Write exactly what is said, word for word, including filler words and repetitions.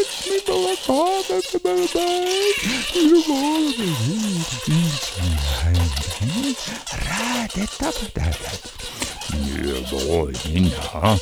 радостный балаган, это балабай, любовь, рад, это подарок. Не бой меня,